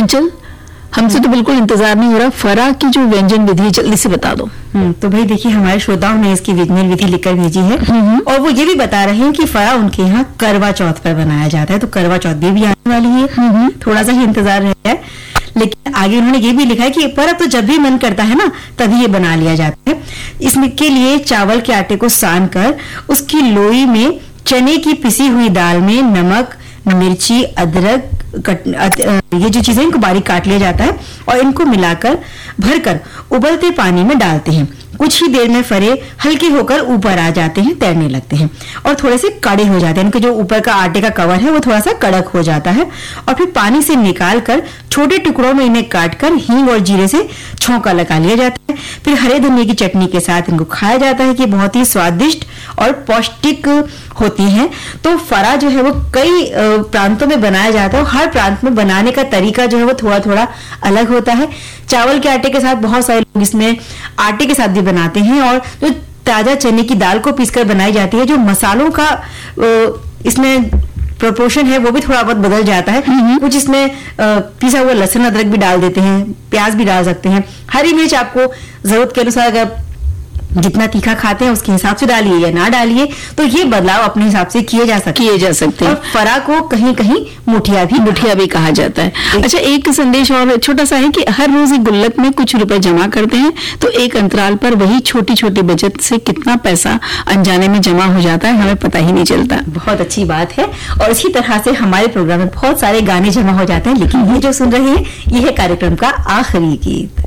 चल, हमसे तो बिल्कुल इंतजार नहीं हो रहा। फरा की जो व्यंजन विधि है जल्दी से बता दो। तो भाई देखिए, हमारे श्रोताओं ने इसकी व्यंजन विधि लिखकर भेजी है और वो ये भी बता रहे हैं कि फरा उनके यहाँ करवा चौथ पर बनाया जाता है। तो करवा चौथ भी आने वाली है, थोड़ा सा ही इंतजार है। लेकिन आगे उन्होंने ये भी लिखा है कि पर अब तो जब भी मन करता है ना तभी ये बना लिया जाता है। इसमें के लिए चावल के आटे को सान कर उसकी लोई में चने की पिसी हुई दाल में नमक, मिर्ची, अदरक, ये जो चीजें इनको बारीक काट लिया जाता है और इनको मिलाकर भरकर उबलते पानी में डालते हैं। कुछ ही देर में फरे हल्के होकर ऊपर आ जाते हैं, तैरने लगते हैं और थोड़े से कड़े हो जाते हैं। इनके जो ऊपर का आटे का कवर है वो थोड़ा सा कड़क हो जाता है और फिर पानी से निकाल कर छोटे टुकड़ों में इन्हें काटकर हींग और जीरे से छौंका लगा लिया जाता है। फिर हरे धनिया की चटनी के साथ इनको खाया जाता है कि बहुत ही स्वादिष्ट और पौष्टिक होती है। तो फरा जो है वो कई प्रांतों में बनाया जाता है और हर प्रांत में बनाने का तरीका जो है वो थोड़ा थोड़ा अलग होता है। चावल के आटे के साथ बहुत सारे लोग इसमें आटे के साथ भी बनाते हैं और जो ताजा चने की दाल को पीसकर बनाई जाती है, जो मसालों का इसमें प्रोपोर्शन है वो भी थोड़ा बहुत बदल जाता है। कुछ इसमें पिसा हुआ लहसुन अदरक भी डाल देते हैं, प्याज भी डाल सकते हैं, हरी मिर्च आपको जरूरत के अनुसार अगर जितना तीखा खाते हैं उसके हिसाब से डालिए या ना डालिए। तो ये बदलाव अपने हिसाब से किए जा सकते हैं। और फरा को कहीं कहीं मुठिया भी कहा जाता है। अच्छा, एक संदेश और छोटा सा है कि हर रोज एक गुल्लक में कुछ रुपए जमा करते हैं तो एक अंतराल पर वही छोटी छोटी बचत से कितना पैसा अनजाने में जमा हो जाता है, हमें पता ही नहीं चलता। बहुत अच्छी बात है। और इसी तरह से हमारे प्रोग्राम में बहुत सारे गाने जमा हो जाते हैं, लेकिन ये जो सुन रहे हैं ये है कार्यक्रम का आखिरी गीत।